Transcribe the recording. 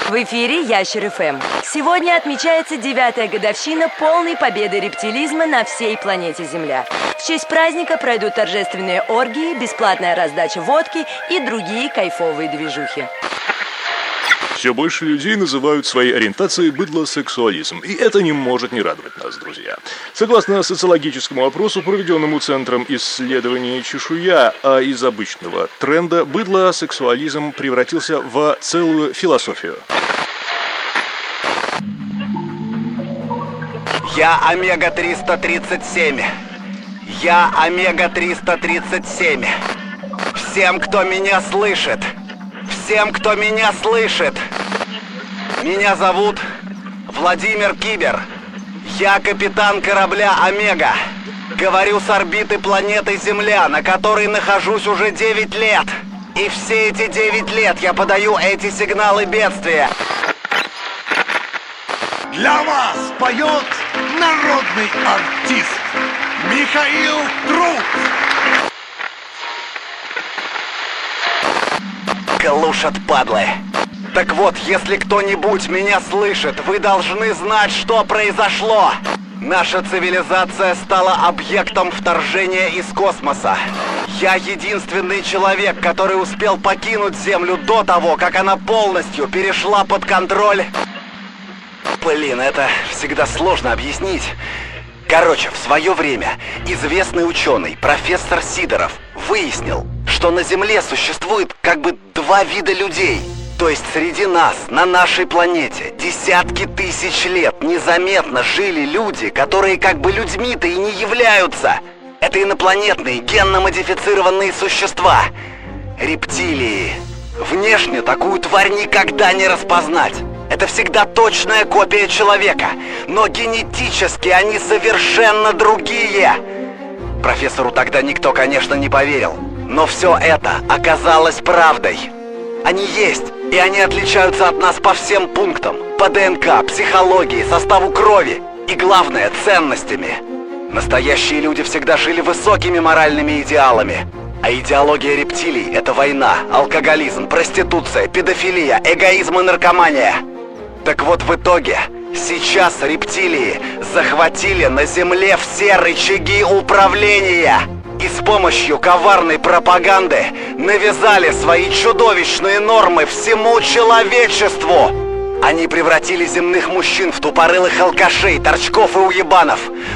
В эфире Ящер ФМ. Сегодня отмечается 9-я годовщина полной победы рептилизма на всей планете Земля. В честь праздника пройдут торжественные оргии, бесплатная раздача водки и другие кайфовые движухи. Все больше людей называют своей ориентацией быдлосексуализм, и это не может не радовать нас, друзья. Согласно социологическому опросу, проведенному Центром исследования «Чешуя», из обычного тренда быдлосексуализм превратился в целую философию. Я Омега-337. Я Омега-337. Всем, кто меня слышит. Всем, кто меня слышит. Меня зовут Владимир Кибер. Я капитан корабля «Омега». Говорю с орбиты планеты Земля, на которой нахожусь уже 9 лет. И все эти 9 лет я подаю эти сигналы бедствия. Для вас поет народный артист Михаил Круг. Глушат, падлы. Так вот, если кто-нибудь меня слышит, вы должны знать, что произошло. Наша цивилизация стала объектом вторжения из космоса. Я единственный человек, который успел покинуть Землю до того, как она полностью перешла под контроль. Блин, это всегда сложно объяснить. Короче, в свое время известный ученый, профессор Сидоров, выяснил, что на Земле существует как бы два вида людей. То есть среди нас, на нашей планете, десятки тысяч лет незаметно жили люди, которые как бы людьми-то и не являются. Это инопланетные, генно-модифицированные существа. Рептилии. Внешне такую тварь никогда не распознать. Это всегда точная копия человека, но генетически они совершенно другие. Профессору тогда никто, конечно, не поверил, но все это оказалось правдой. Они есть, и они отличаются от нас по всем пунктам. По ДНК, психологии, составу крови и, главное, ценностями. Настоящие люди всегда жили высокими моральными идеалами. А идеология рептилий – это война, алкоголизм, проституция, педофилия, эгоизм и наркомания. Так вот, в итоге, сейчас рептилии захватили на Земле все рычаги управления. И с помощью коварной пропаганды навязали свои чудовищные нормы всему человечеству. Они превратили земных мужчин в тупорылых алкашей, торчков и уебанов.